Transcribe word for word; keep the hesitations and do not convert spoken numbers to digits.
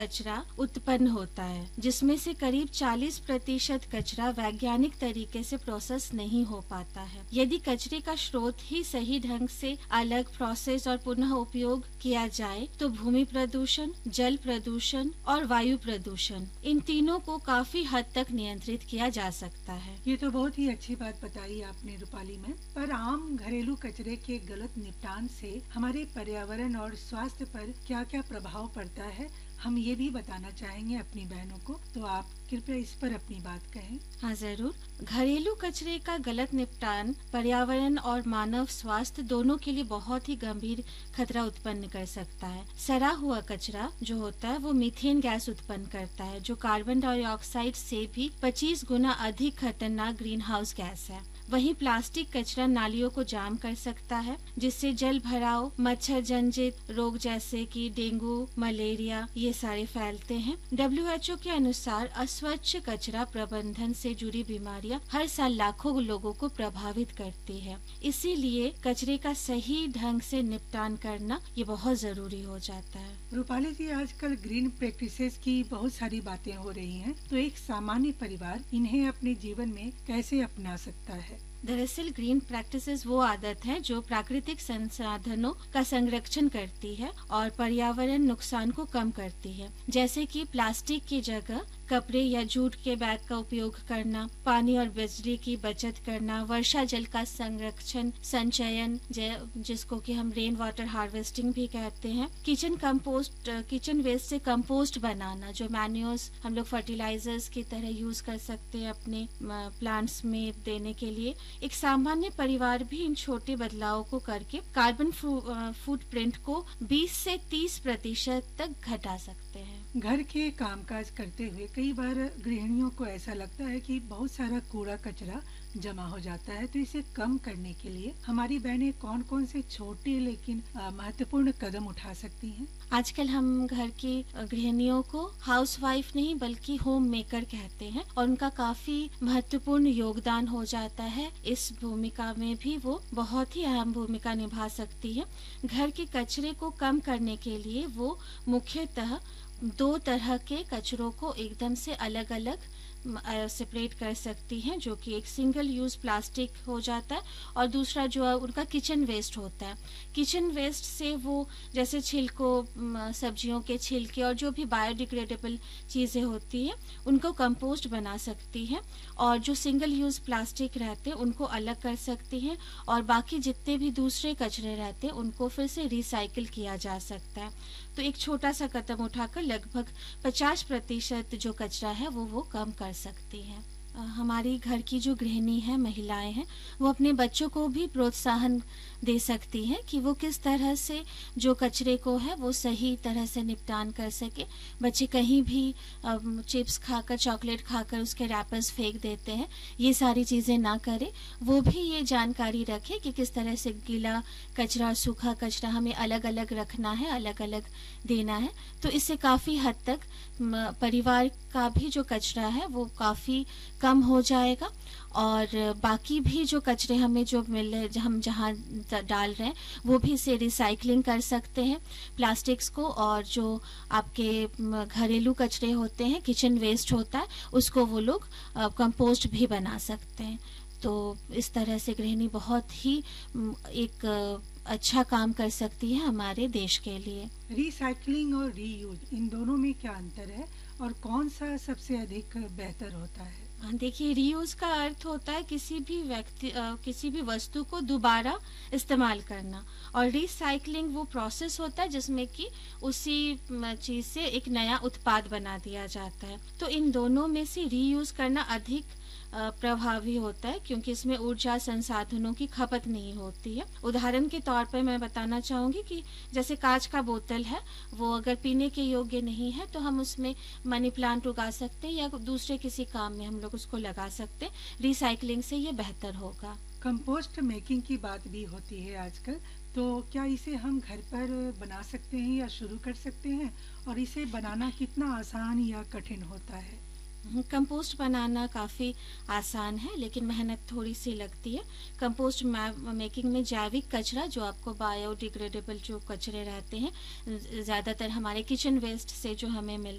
कचरा उत्पन्न होता है, जिसमें से करीब चालीस प्रतिशत कचरा वैज्ञानिक तरीके से प्रोसेस नहीं हो पाता है। यदि कचरे का स्रोत ही सही ढंग से अलग प्रोसेस और पुनः उपयोग किया जाए तो भूमि प्रदूषण, जल प्रदूषण और वायु प्रदूषण, इन तीनों को काफी हद तक नियंत्रित किया जा सकता है। ये तो बहुत ही अच्छी बात बताई आपने रूपाली मैम। पर आम घरेलू कचरे के गलत निपटान से हमारे पर्यावरण और स्वास्थ्य पर क्या क्या प्रभाव पड़ता है, हम ये भी बताना चाहेंगे अपनी बहनों को, तो आप कृपया इस पर अपनी बात कहें। हाँ जरूर। घरेलू कचरे का गलत निपटान पर्यावरण और मानव स्वास्थ्य दोनों के लिए बहुत ही गंभीर खतरा उत्पन्न कर सकता है। सड़ा हुआ कचरा जो होता है वो मीथेन गैस उत्पन्न करता है, जो कार्बन डाइऑक्साइड से भी पच्चीस गुना अधिक खतरनाक ग्रीन हाउस गैस है। वहीं प्लास्टिक कचरा नालियों को जाम कर सकता है, जिससे जल भराव, मच्छर जनित रोग जैसे कि डेंगू, मलेरिया ये सारे फैलते हैं। डब्ल्यू एच ओ के अनुसार अस्वच्छ कचरा प्रबंधन से जुड़ी बीमारियां हर साल लाखों लोगों को प्रभावित करती है। इसीलिए कचरे का सही ढंग से निपटान करना ये बहुत जरूरी हो जाता है। रूपाली जी, आजकल ग्रीन प्रैक्टिसेस की बहुत सारी बातें हो रही हैं, तो एक सामान्य परिवार इन्हें अपने जीवन में कैसे अपना सकता है? दरअसल ग्रीन प्रैक्टिसेस वो आदत है जो प्राकृतिक संसाधनों का संरक्षण करती है और पर्यावरण नुकसान को कम करती है, जैसे कि प्लास्टिक की जगह कपड़े या जूट के बैग का उपयोग करना, पानी और बिजली की बचत करना, वर्षा जल का संरक्षण, संचयन जिसको कि हम रेन वाटर हार्वेस्टिंग भी कहते हैं, किचन कंपोस्ट, किचन वेस्ट से कंपोस्ट बनाना, जो मैन्योर्स हम लोग फर्टिलाइजर्स की तरह यूज कर सकते हैं अपने प्लांट्स में देने के लिए। एक सामान्य परिवार भी इन छोटे बदलावों को करके कार्बन फुटप्रिंट को बीस से तीस प्रतिशत तक घटा सकते हैं। घर के कामकाज करते हुए कई बार गृहिणियों को ऐसा लगता है कि बहुत सारा कूड़ा कचरा जमा हो जाता है, तो इसे कम करने के लिए हमारी बहनें कौन कौन से छोटे लेकिन महत्वपूर्ण कदम उठा सकती हैं? आजकल हम घर की गृहिणियों को हाउसवाइफ नहीं बल्कि होम मेकर कहते हैं और उनका काफी महत्वपूर्ण योगदान हो जाता है। इस भूमिका में भी वो बहुत ही अहम भूमिका निभा सकती है। घर के कचरे को कम करने के लिए वो मुख्यतः दो तरह के कचरों को एकदम से अलग अलग सेपरेट कर सकती हैं, जो कि एक सिंगल यूज प्लास्टिक हो जाता है और दूसरा जो है उनका किचन वेस्ट होता है। किचन वेस्ट से वो जैसे छिलकों, सब्जियों के छिलके और जो भी बायोडिग्रेडेबल चीजें होती हैं उनको कंपोस्ट बना सकती हैं, और जो सिंगल यूज प्लास्टिक रहते हैं उनको अलग कर सकती हैं, और बाकी जितने भी दूसरे कचरे रहते हैं उनको फिर से रिसाइकिल किया जा सकता है। तो एक छोटा सा कदम उठाकर लगभग पचास प्रतिशत जो कचरा है वो वो कम कर सकती है। हमारी घर की जो गृहिणी है, महिलाएं हैं, वो अपने बच्चों को भी प्रोत्साहन दे सकती हैं कि वो किस तरह से जो कचरे को है वो सही तरह से निपटान कर सके। बच्चे कहीं भी चिप्स खाकर, चॉकलेट खाकर उसके रैपर्स फेंक देते हैं, ये सारी चीजें ना करे। वो भी ये जानकारी रखे कि किस तरह से गीला कचरा, सूखा कचरा हमें अलग अलग रखना है, अलग अलग देना है। तो इससे काफी हद तक परिवार का भी जो कचरा है वो काफी कम हो जाएगा, और बाकी भी जो कचरे हमें जो मिल रहे, हम जहाँ डाल रहे हैं वो भी इसे रिसाइकलिंग कर सकते हैं प्लास्टिक्स को, और जो आपके घरेलू कचरे होते हैं, किचन वेस्ट होता है, उसको वो लोग कंपोस्ट भी बना सकते हैं। तो इस तरह से गृहिणी बहुत ही एक अच्छा काम कर सकती है हमारे देश के लिए। रिसाइकलिंग और रीयूज, इन दोनों में क्या अंतर है और कौन सा सबसे अधिक बेहतर होता है? देखिए, रीयूज का अर्थ होता है किसी भी व्यक्ति आ, किसी भी वस्तु को दोबारा इस्तेमाल करना, और रिसाइकलिंग वो प्रोसेस होता है जिसमें कि उसी चीज से एक नया उत्पाद बना दिया जाता है। तो इन दोनों में से रीयूज करना अधिक प्रभावी होता है, क्योंकि इसमें ऊर्जा संसाधनों की खपत नहीं होती है। उदाहरण के तौर पर मैं बताना चाहूंगी कि जैसे कांच का बोतल है, वो अगर पीने के योग्य नहीं है तो हम उसमें मनी प्लांट उगा सकते हैं या दूसरे किसी काम में हम लोग उसको लगा सकते हैं। रिसाइकलिंग से ये बेहतर होगा। कंपोस्ट मेकिंग की बात भी होती है आजकल, तो क्या इसे हम घर पर बना सकते हैं या शुरू कर सकते हैं, और इसे बनाना कितना आसान या कठिन होता है? कंपोस्ट बनाना काफ़ी आसान है, लेकिन मेहनत थोड़ी सी लगती है। कंपोस्ट मेकिंग में जैविक कचरा, जो आपको बायोडिग्रेडेबल जो कचरे रहते हैं, ज़्यादातर हमारे किचन वेस्ट से जो हमें मिलते